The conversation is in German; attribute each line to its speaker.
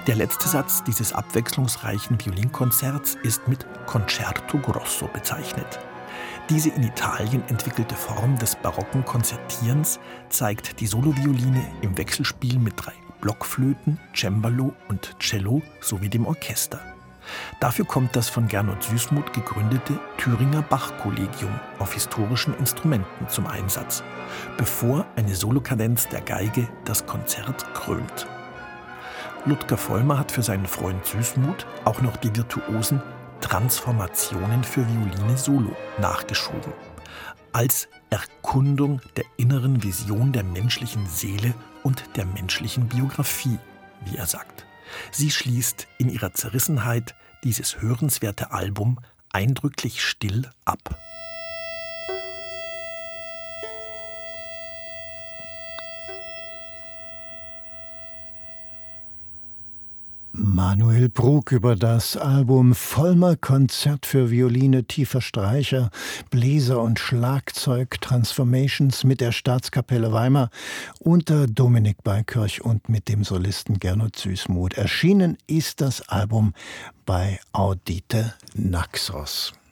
Speaker 1: Der letzte Satz dieses abwechslungsreichen Violinkonzerts ist mit Concerto Grosso bezeichnet. Diese in Italien entwickelte Form des barocken Konzertierens zeigt die Solovioline im Wechselspiel mit 3 Blockflöten, Cembalo und Cello sowie dem Orchester. Dafür kommt das von Gernot Süßmuth gegründete Thüringer Bach-Kollegium auf historischen Instrumenten zum Einsatz, bevor eine Solokadenz der Geige das Konzert krönt. Ludger Vollmer hat für seinen Freund Süßmuth auch noch die virtuosen Transformationen für Violine solo nachgeschoben, als Erkundung der inneren Vision der menschlichen Seele und der menschlichen Biografie, wie er sagt. Sie schließt in ihrer Zerrissenheit dieses hörenswerte Album eindrücklich still ab.
Speaker 2: Manuel Brug über das Album Vollmer Konzert für Violine, tiefer Streicher, Bläser und Schlagzeug Transformations mit der Staatskapelle Weimar unter Dominik Beikirch und mit dem Solisten Gernot Süßmuth. Erschienen ist das Album bei Audite Naxos.